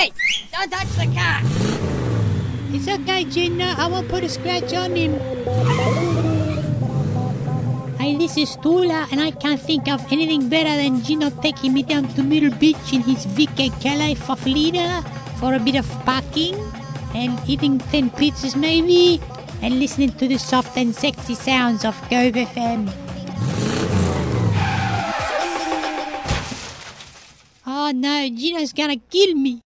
Hey! Don't touch the car! It's okay, Gina. I won't put a scratch on him. Hey, this is Tula, and I can't think of anything better than Gino taking me down to Middle Beach in his Vicky Calais Faflina for a bit of parking and eating 10 pizzas maybe and listening to the soft and sexy sounds of Cove FM. Oh no, Gino's gonna kill me.